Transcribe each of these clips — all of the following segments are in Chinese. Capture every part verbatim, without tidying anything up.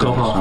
说话。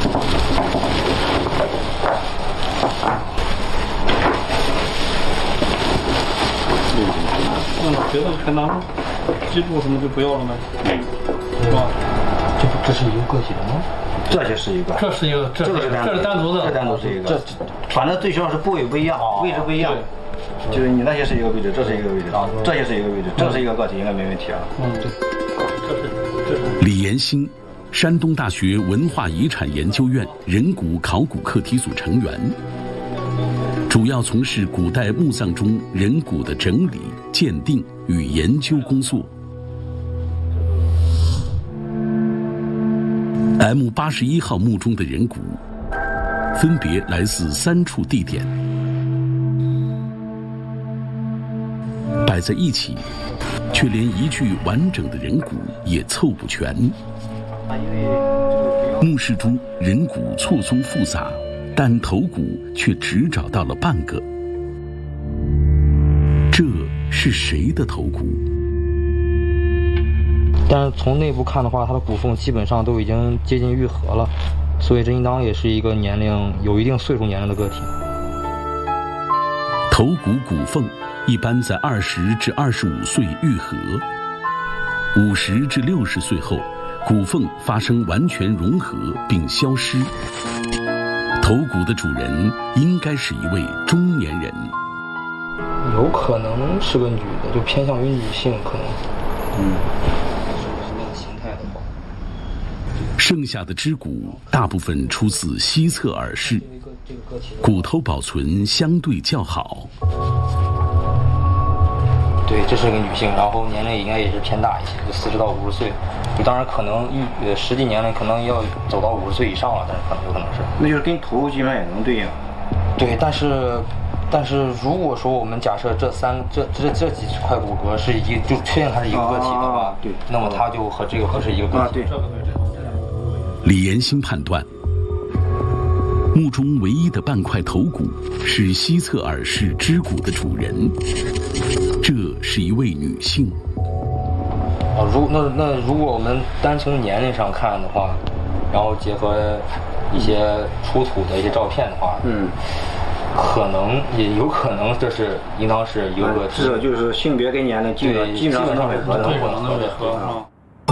嗯，别的全拿记录什么就不要了吗？是吧？ 这不这是一个个体的吗？ 这些是一个， 这是一个，这这个是这是单独的， 这单独是一个。这反正最主要是部位不一样，位置不一样。就是你那些是一个位置，这是一个位置，这些是一个位置，这是一个个体，应该没问题啊。 嗯，对。这是这是。 李延兴，山东大学文化遗产研究院人骨考古课题组成员，主要从事古代墓葬中人骨的整理、鉴定与研究工作。M 八十一号墓中的人骨，分别来自三处地点，摆在一起，却连一具完整的人骨也凑不全。墓室中人骨错综复杂，但头骨却只找到了半个。这是谁的头骨？ 但是从内部看的话，它的骨缝基本上都已经接近愈合了，所以这应当也是一个年龄有一定岁数年龄的个体。 头骨骨缝一般在二十至二十五岁愈合，五十至六十岁后，骨缝发生完全融合并消失。头骨的主人应该是一位中年人， 有可能是个女的，就偏向于女性，可能。嗯。 剩下的肢骨大部分出自西侧耳室，骨头保存相对较好。 对，这是个女性，然后年龄应该也是偏大一些，就四十到五十岁。当然可能预呃实际年龄可能要走到五十岁以上了，但是可能有可能是。 那就是跟头基本上也能对应。 对，但是但是如果说我们假设这三这这这几块骨骼是一就确定它是一个个体的话， 对， 那么它就和这个合是一个个体。 啊，对。 李延兴判断，墓中唯一的半块头骨是西侧耳室肢骨的主人，这是一位女性。 啊，如那那如果我们单从年龄上看的话，然后结合一些出土的一些照片的话， 嗯， 可能也有可能这是应当是一个个体。 这就是性别跟年龄基本基本上能吻合的， 对，可能能吻合啊。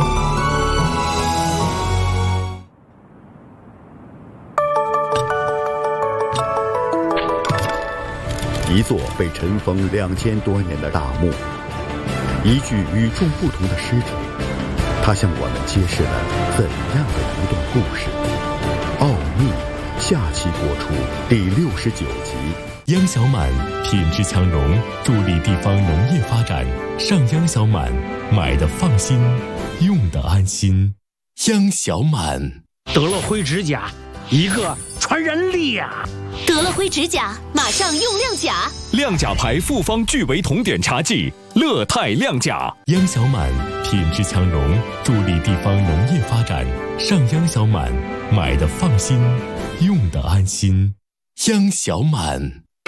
一座被尘封两千多年的大墓，一具与众不同的尸体，它向我们揭示了怎样的一段故事？奥秘，下期播出第六十九集。 央小满品质强融，助力地方农业发展。上央小满，买的放心，用的安心。央小满得了灰指甲，一个传染力呀、啊！ 得了灰指甲，马上用亮甲。 亮甲牌复方聚维酮碘茶剂，乐泰亮甲。央小满品质强融，助力地方农业发展。上央小满，买的放心，用的安心。央小满。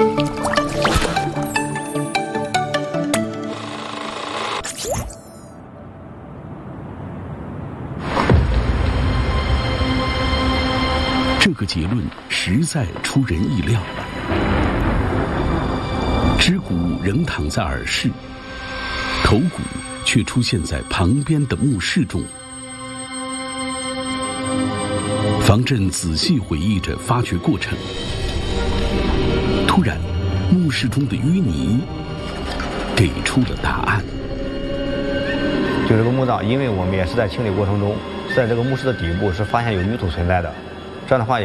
这个结论实在出人意料。肢骨仍躺在耳室，头骨却出现在旁边的墓室中。方震仔细回忆着发掘过程，突然，墓室中的淤泥给出了答案。 就这个墓葬，因为我们也是在清理过程中，在这个墓室的底部是发现有淤土存在的，这样的话。